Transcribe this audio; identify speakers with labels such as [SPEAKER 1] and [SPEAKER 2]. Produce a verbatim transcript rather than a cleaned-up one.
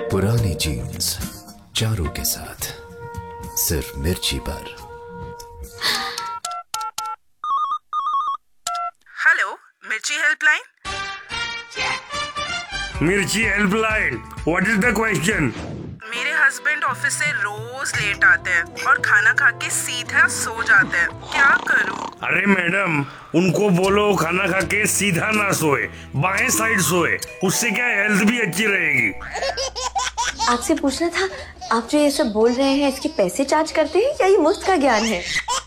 [SPEAKER 1] पुरानी जीन्स चारों के साथ सिर्फ मिर्ची पर।
[SPEAKER 2] हेलो, मिर्ची हेल्पलाइन।
[SPEAKER 3] मिर्ची helpline, what is the question?
[SPEAKER 2] मेरे हस्बैंड ऑफिस से रोज लेट आते हैं और खाना खा के सीधा सो जाते हैं, क्या करूं?
[SPEAKER 3] अरे मैडम, उनको बोलो खाना खा के सीधा ना सोए, बाएं साइड सोए, उससे क्या हेल्थ भी अच्छी रहेगी।
[SPEAKER 4] आपसे पूछना था, आप जो ये सब बोल रहे हैं इसके पैसे चार्ज करते हैं या ये मुफ्त का ज्ञान है?